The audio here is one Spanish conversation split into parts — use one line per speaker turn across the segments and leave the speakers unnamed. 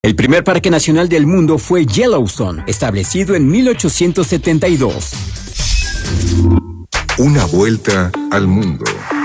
El primer parque nacional del mundo fue Yellowstone, establecido en 1872.
Una vuelta al mundo.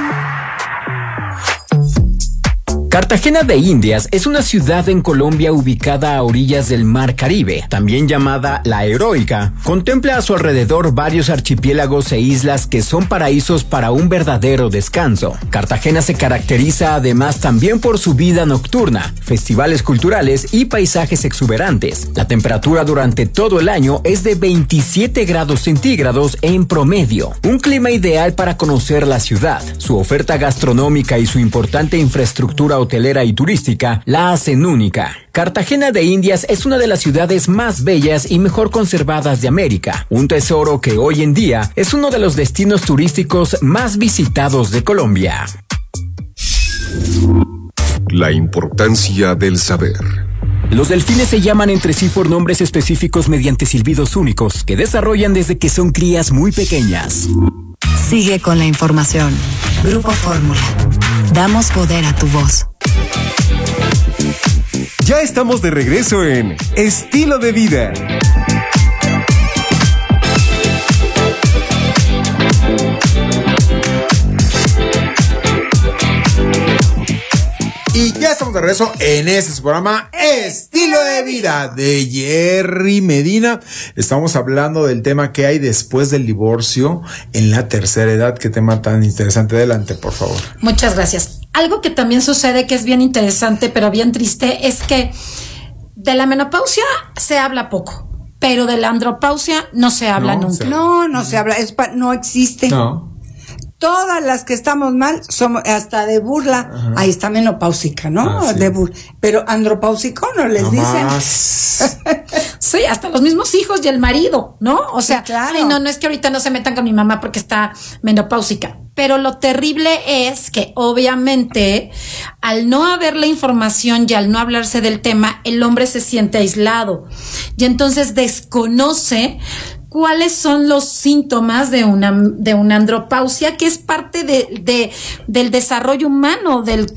Cartagena de Indias es una ciudad en Colombia ubicada a orillas del Mar Caribe, también llamada La Heroica. Contempla a su alrededor varios archipiélagos e islas que son paraísos para un verdadero descanso. Cartagena se caracteriza además también por su vida nocturna, festivales culturales y paisajes exuberantes. La temperatura durante todo el año es de 27 grados centígrados en promedio. Un clima ideal para conocer la ciudad. Su oferta gastronómica y su importante infraestructura hotelera y turística la hacen única. Cartagena de Indias es una de las ciudades más bellas y mejor conservadas de América, un tesoro que hoy en día es uno de los destinos turísticos más visitados de Colombia.
La importancia del saber.
Los delfines se llaman entre sí por nombres específicos mediante silbidos únicos que desarrollan desde que son crías muy pequeñas.
Sigue con la información. Grupo Fórmula. Damos poder a tu voz.
Ya estamos de regreso en Estilo de Vida.
Y ya estamos de regreso en este su programa Estilo de Vida de Jerry Medina. Estamos hablando del tema que hay después del divorcio en la tercera edad. Qué tema tan interesante. Adelante, por favor.
Muchas gracias. Algo que también sucede que es bien interesante pero bien triste es que de la menopausia se habla poco, pero de la andropausia no se habla nunca.
No se habla, no existe.
No.
Todas las que estamos mal somos hasta de burla. Ajá. Ahí está menopáusica, ¿no?
Sí.
De burla. Pero andropáusico no les dicen.
Sí, hasta los mismos hijos y el marido, ¿no? O sea, sí, claro. Ay, no es que ahorita no se metan con mi mamá porque está menopáusica. Pero lo terrible es que obviamente al no haber la información y al no hablarse del tema, el hombre se siente aislado y entonces desconoce cuáles son los síntomas de una andropausia, que es parte del desarrollo humano, del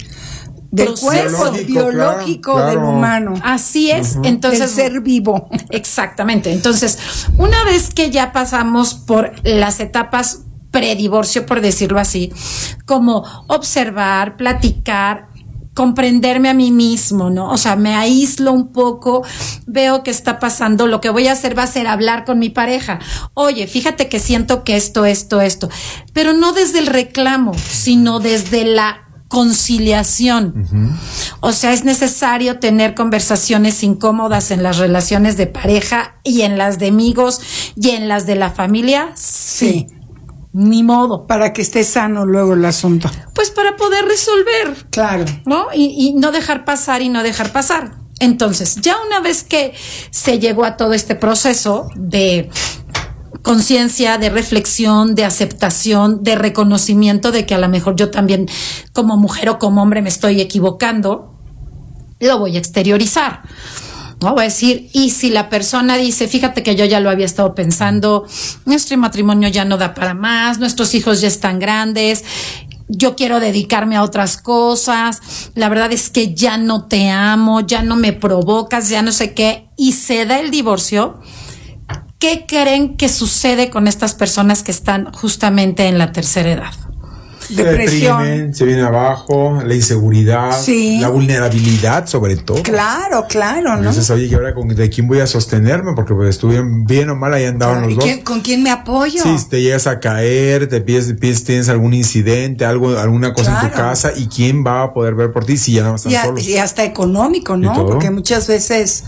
cuerpo biológico claro.
Del humano.
Así es. Uh-huh. Entonces,
del ser vivo.
Exactamente. Entonces, una vez que ya pasamos por las etapas predivorcio, por decirlo así, como observar, platicar, comprenderme a mí mismo, ¿no? O sea, me aíslo un poco, veo que está pasando, lo que voy a hacer va a ser hablar con mi pareja. Oye, fíjate que siento que esto, pero no desde el reclamo, sino desde la conciliación. Uh-huh. O sea, es necesario tener conversaciones incómodas en las relaciones de pareja y en las de amigos y en las de la familia. Sí. Ni modo.
Para que esté sano luego el asunto.
Pues para poder resolver.
Claro.
¿No? Y no dejar pasar y no dejar pasar. Entonces, ya una vez que se llegó a todo este proceso de conciencia, de reflexión, de aceptación, de reconocimiento de que a lo mejor yo también como mujer o como hombre me estoy equivocando, lo voy a exteriorizar. No voy a decir, y si la persona dice, fíjate que yo ya lo había estado pensando, nuestro matrimonio ya no da para más, nuestros hijos ya están grandes, yo quiero dedicarme a otras cosas, la verdad es que ya no te amo, ya no me provocas, ya no sé qué, y se da el divorcio, ¿qué creen que sucede con estas personas que están justamente en la tercera edad?
Depresión, se viene abajo, la inseguridad,
sí.
La vulnerabilidad sobre todo.
Claro, ¿no?
Entonces, oye, ¿y ahora de quién voy a sostenerme? Porque pues estuve bien o mal, ahí andaban los dos.
¿Con quién me apoyo?
Sí, te llegas a caer, tienes algún incidente, alguna cosa en tu casa, ¿y quién va a poder ver por ti si ya no están solos?
Y hasta económico, ¿no? Porque muchas veces,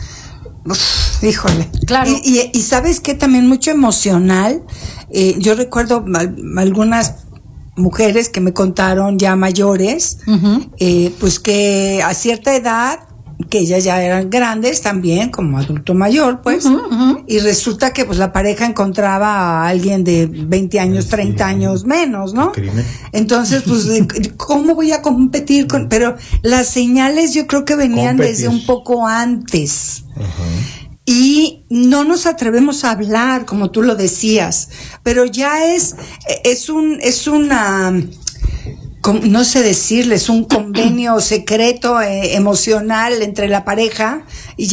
híjole.
Claro.
Y ¿sabes qué? También mucho emocional. Yo recuerdo algunas mujeres que me contaron ya mayores, uh-huh. Pues que a cierta edad, que ellas ya eran grandes también, como adulto mayor, pues, uh-huh, uh-huh. Y resulta que pues la pareja encontraba a alguien de 20 años, 30 años menos, ¿no? Entonces, pues, ¿cómo voy a competir con? Pero las señales yo creo que venían desde un poco antes. Uh-huh. Y no nos atrevemos a hablar, como tú lo decías, pero ya es una no sé decirles, un convenio secreto emocional entre la pareja y